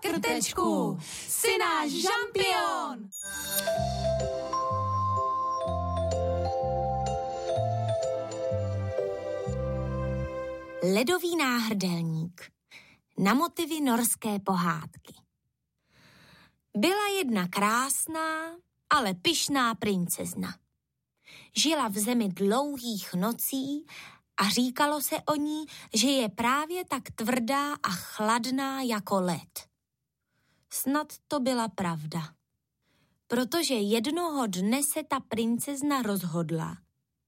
Krtečku, jsi náš žampion! Ledový náhrdelník. Na motivy norské pohádky. Byla jedna krásná, ale pyšná princezna. Žila v zemi dlouhých nocí a říkalo se o ní, že je právě tak tvrdá a chladná jako led. Snad to byla pravda. Protože jednoho dne se ta princezna rozhodla,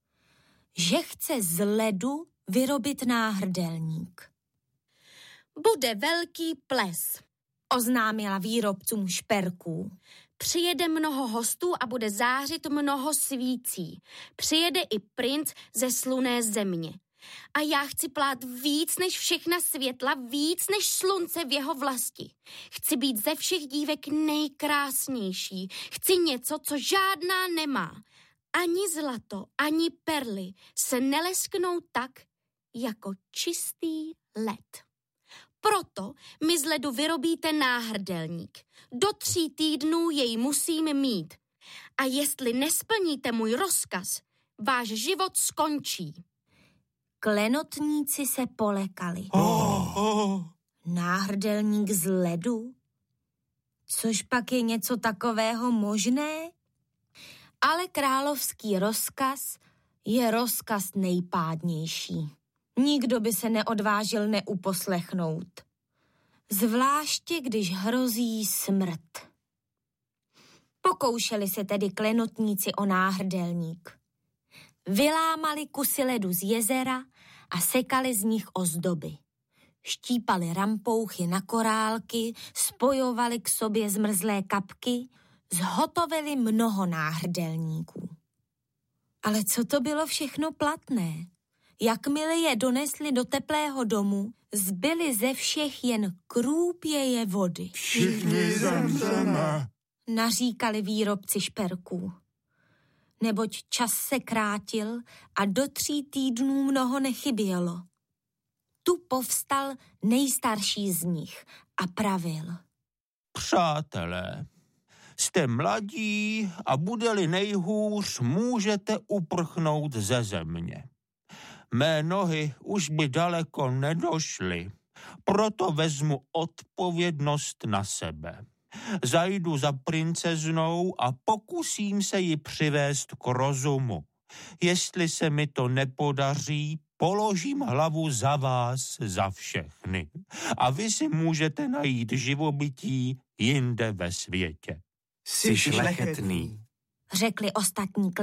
že chce z ledu vyrobit náhrdelník. Bude velký ples, oznámila výrobcům šperků. Přijede mnoho hostů a bude zářit mnoho svící. Přijede i princ ze slunné země. A já chci plát víc než všechna světla, víc než slunce v jeho vlasti. Chci být ze všech dívek nejkrásnější. Chci něco, co žádná nemá. Ani zlato, ani perly se nelesknou tak, jako čistý led. Proto mi z ledu vyrobíte náhrdelník. Do 3 týdnů jej musím mít. A jestli nesplníte můj rozkaz, váš život skončí. Klenotníci se polekali. Náhrdelník z ledu? Což pak je něco takového možné? Ale královský rozkaz je rozkaz nejpádnější. Nikdo by se neodvážil neuposlechnout. Zvláště, když hrozí smrt. Pokoušeli se tedy klenotníci o náhrdelník. Vylámali kusy ledu z jezera a sekali z nich ozdoby. Štípali rampouchy na korálky, spojovali k sobě zmrzlé kapky, zhotovili mnoho náhrdelníků. Ale co to bylo všechno platné? Jakmile je donesli do teplého domu, zbyly ze všech jen krůpěje vody. Všichni zemřeme, naříkali výrobci šperků. Neboť čas se krátil a do 3 týdnů mnoho nechybělo. Tu povstal nejstarší z nich a pravil. Přátelé, jste mladí a bude-li nejhůř, můžete uprchnout ze země. Mé nohy už by daleko nedošly, proto vezmu odpovědnost na sebe. Zajdu za princeznou a pokusím se ji přivést k rozumu. Jestli se mi to nepodaří, položím hlavu za vás, za všechny. A vy si můžete najít živobytí jinde ve světě. Jsi šlechetný, řekli ostatní